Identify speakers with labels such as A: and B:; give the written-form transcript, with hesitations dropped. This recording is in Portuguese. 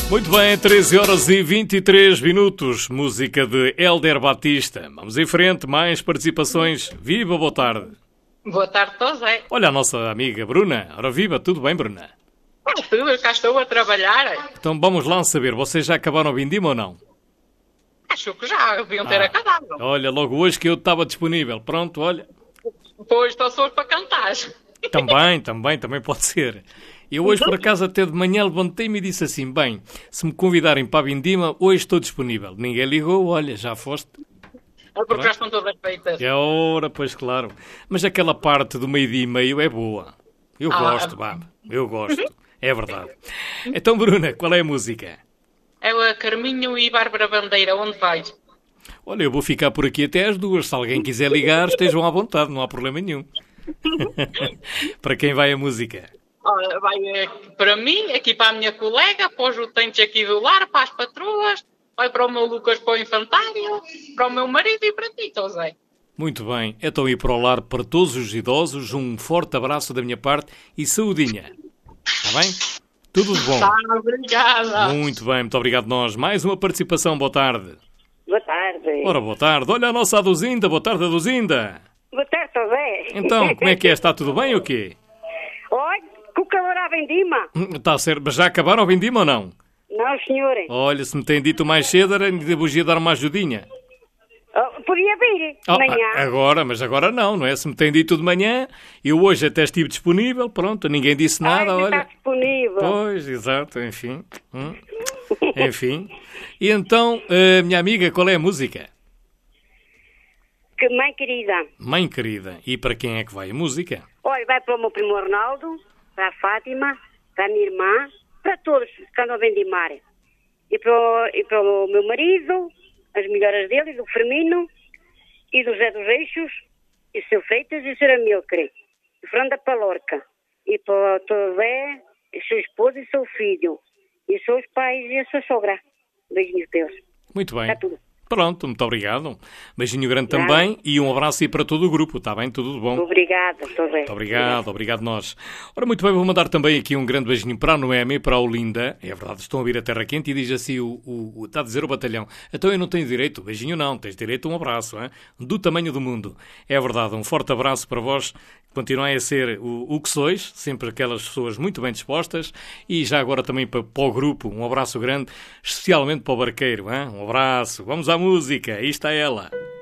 A: Muito bem, 13 horas e 23 minutos, música de Hélder Batista. Vamos em frente, mais participações. Viva, boa tarde.
B: Boa tarde a todos, é?
A: Olha a nossa amiga Bruna. Ora viva, tudo bem, Bruna?
B: Tudo, eu cá estou a trabalhar.
A: Então vamos lá saber, vocês já acabaram o Vindima ou não?
B: Acho que já deviam ter acabado.
A: Olha, logo hoje que eu estava disponível. Pronto, olha.
B: Pois, estou só para cantar.
A: Também pode ser. Eu hoje, por acaso, até de manhã levantei-me e disse assim, bem, se me convidarem para a Vindima, hoje estou disponível. Ninguém ligou, olha, já foste.
B: É porque já estão todas feitas.
A: É hora, pois claro. Mas aquela parte do meio-dia e meio é boa. Eu gosto, vá. Eu gosto. É verdade. Então, Bruna, qual é a música?
B: É o Carminho e Bárbara Bandeira, onde vais?
A: Olha, eu vou ficar por aqui até às 2. Se alguém quiser ligar, estejam à vontade, não há problema nenhum. Para quem vai a música?
B: Olha, vai para mim, aqui para a minha colega, para os utentes aqui do lar, para as patroas, vai para o meu Lucas, para o infantário, para o meu marido e para ti, José.
A: Muito bem. Então, ir para o lar para todos os idosos, um forte abraço da minha parte e saudinha. Está bem? Tudo de bom.
B: Tá, obrigada.
A: Muito bem, muito obrigado nós. Mais uma participação, boa tarde.
C: Boa tarde.
A: Ora, boa tarde. Olha a nossa Aduzinda, boa tarde, Aduzinda.
C: Boa tarde, José.
A: Então, como é que é? Está tudo bem ou quê?
C: Olha, com o calor à Vindima.
A: Está certo, mas já acabaram o Vindima ou não?
C: Não, senhora.
A: Olha, se me tem dito mais cedo, era vos ia dar uma ajudinha.
C: Podia vir de manhã.
A: Agora não é? Se me tem dito de manhã, eu hoje até estive disponível, pronto, ninguém disse nada,
C: Ainda
A: olha.
C: está disponível.
A: Pois, exato, enfim. Enfim. E então, minha amiga, qual é a música?
C: Que mãe querida.
A: Mãe querida, e para quem é que vai a música?
C: Olha, vai para o meu primo Ronaldo, para a Fátima, para a minha irmã, para todos que andam a Vindimar. E para o meu marido, as melhoras dele, do Firmino, e do Zé dos Eixos, e o seu Freitas e o seu Amilcre, e Fernanda Palorca, e para o Todé, e seu esposo e seu filho, e os seus pais e a sua sogra. Beijinhos Deus.
A: Muito bem.
C: Está tudo.
A: Pronto, muito obrigado. Beijinho grande também e um abraço aí para todo o grupo, está bem? Tudo de bom.
C: Obrigada, estou bem.
A: Muito obrigado nós. Ora, muito bem, vou mandar também aqui um grande beijinho para a Noemi e para a Olinda. É verdade, estão a vir a terra quente e diz assim, está a dizer o batalhão, então eu não tenho direito, beijinho não, tens direito a um abraço, hein? Do tamanho do mundo. É verdade, um forte abraço para vós, continuai a ser o que sois, sempre aquelas pessoas muito bem dispostas e já agora também para o grupo, um abraço grande, especialmente para o barqueiro, hein? Um abraço, vamos à música, aí está ela.